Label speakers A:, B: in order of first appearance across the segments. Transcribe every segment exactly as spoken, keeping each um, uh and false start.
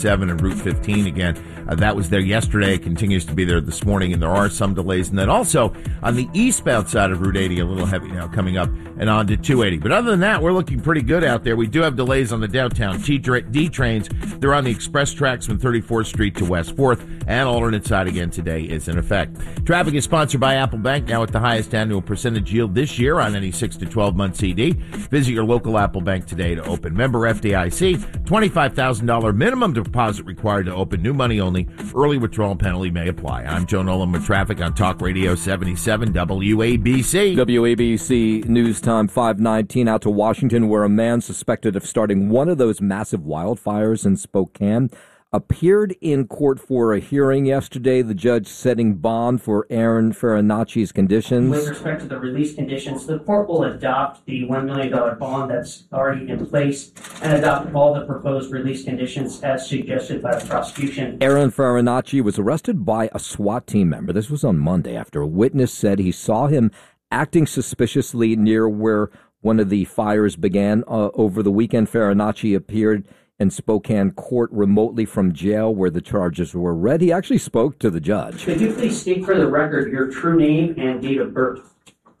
A: seven and Route fifteen again. Uh, that was there yesterday. It continues to be there this morning, and there are some delays. And then also on the eastbound side of Route eighty, a little heavy now coming up and on to two eighty. But other than that, we're looking pretty good out there. We do have delays on the downtown D trains. They're on the express tracks from thirty-fourth Street to West fourth, and alternate side again today is in effect. Traffic is sponsored by Apple Bank, now at the highest annual percentage yield this year on any six to twelve month C D. Visit your local Apple Bank today to open. Member F D I C, twenty-five thousand dollars minimum deposit required to open. New money only. Early withdrawal penalty may apply. I'm Joe Nolan with traffic on Talk Radio seventy-seven W A B C.
B: W A B C News Time five nineteen out to Washington, where a man suspected of starting one of those massive wildfires in Spokane appeared in court for a hearing yesterday. The judge setting bond for Aaron Farinacci's conditions.
C: With respect to the release conditions, the court will adopt the one million dollars bond that's already in place and adopt all the proposed release conditions as suggested by the prosecution.
B: Aaron Farinacci was arrested by a SWAT team member. This was on Monday after a witness said he saw him acting suspiciously near where one of the fires began. Uh, over the weekend, Farinacci appeared in Spokane court remotely from jail where the charges were read. He actually spoke to the judge.
C: Could you please state for the record your true name and date of birth?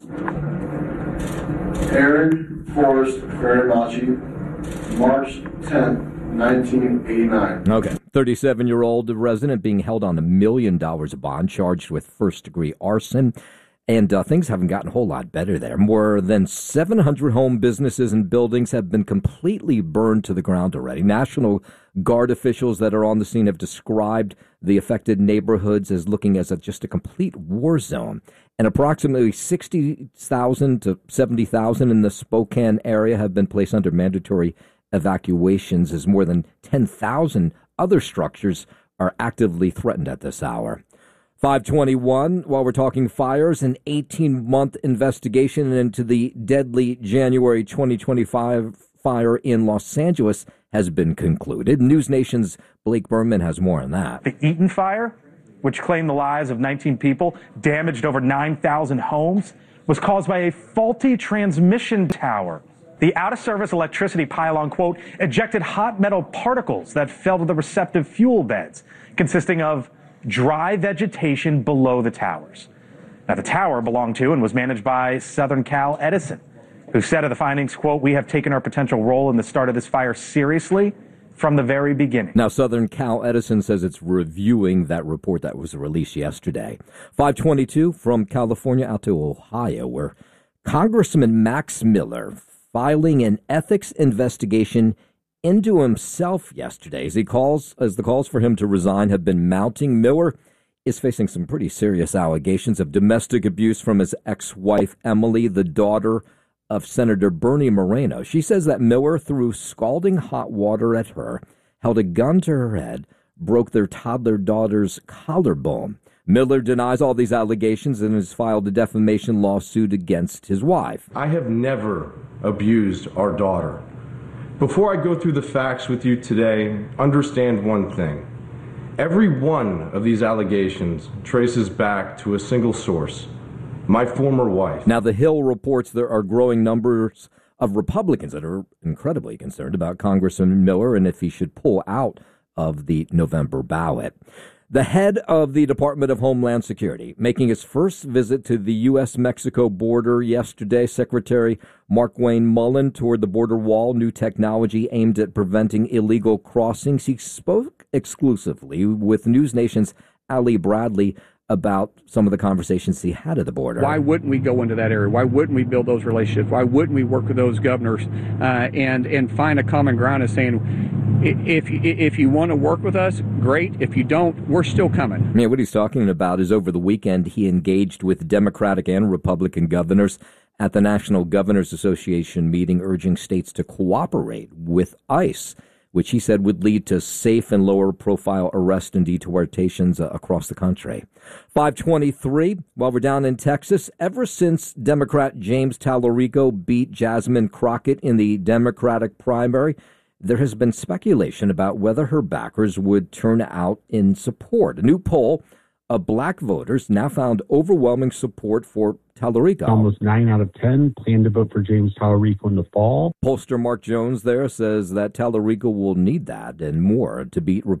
D: Aaron Forrest Farinacci, March tenth, nineteen eighty-nine.
B: Okay. thirty-seven-year-old resident being held on a million dollars of bond, charged with first-degree arson. And uh, things haven't gotten a whole lot better there. More than seven hundred home businesses and buildings have been completely burned to the ground already. National Guard officials that are on the scene have described the affected neighborhoods as looking as a, just a complete war zone. And approximately sixty thousand to seventy thousand in the Spokane area have been placed under mandatory evacuations, as more than ten thousand other structures are actively threatened at this hour. five twenty-one, while we're talking fires, an eighteen-month investigation into the deadly January twenty twenty-five fire in Los Angeles has been concluded. News Nation's Blake Berman has more on that.
E: The Eaton fire, which claimed the lives of nineteen people, damaged over nine thousand homes, was caused by a faulty transmission tower. The out-of-service electricity pylon, quote, ejected hot metal particles that fell to the receptive fuel beds, consisting of dry vegetation below the towers. Now, the tower belonged to and was managed by Southern Cal Edison, who said of the findings, quote, we have taken our potential role in the start of this fire seriously from the very beginning.
B: Now, Southern Cal Edison says it's reviewing that report that was released yesterday. five twenty-two from California out to Ohio, where Congressman Max Miller filing an ethics investigation into himself yesterday as he calls as the calls for him to resign have been mounting. Miller is facing some pretty serious allegations of domestic abuse from his ex-wife Emily, the daughter of Senator Bernie Moreno. She says that Miller threw scalding hot water at her, held a gun to her head, broke their toddler daughter's collarbone. Miller denies all these allegations and has filed a defamation lawsuit against his wife.
F: I have never abused our daughter. Before I go through the facts with you today, understand one thing. Every one of these allegations traces back to a single source, my former wife.
B: Now, The Hill reports there are growing numbers of Republicans that are incredibly concerned about Congressman Miller and if he should pull out of the November ballot. The head of the Department of Homeland Security making his first visit to the U S Mexico border yesterday. Secretary Markwayne Mullin toured the border wall, new technology aimed at preventing illegal crossings. He spoke exclusively with News Nation's Ali Bradley about some of the conversations he had at the border.
G: Why wouldn't we go into that area? Why wouldn't we build those relationships? Why wouldn't we work with those governors uh, and and find a common ground as saying, if if you want to work with us, great. If you don't, we're still coming.
B: Yeah, what he's talking about is over the weekend he engaged with Democratic and Republican governors at the National Governors Association meeting, urging states to cooperate with ICE, which he said would lead to safe and lower-profile arrests and deportations uh, across the country. five twenty-three, while we're down in Texas, ever since Democrat James Tallarico beat Jasmine Crockett in the Democratic primary, there has been speculation about whether her backers would turn out in support. A new poll of black voters now found overwhelming support for Tallarico.
H: Almost nine out of ten plan to vote for James Tallarico in the fall.
B: Pollster Mark Jones there says that Tallarico will need that and more to beat